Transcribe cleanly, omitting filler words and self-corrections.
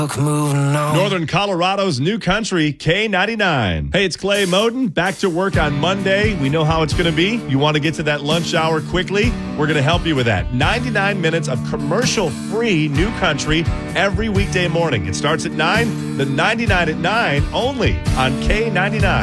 Moving on. Northern Colorado's new country, K99. Hey, it's Clay Moden. Back to work on Monday. We know how it's going to be. You want to get to that lunch hour quickly? We're going to help you with that. 99 minutes of commercial-free new country every weekday morning. It starts at 9, the 99 at 9, only on K99.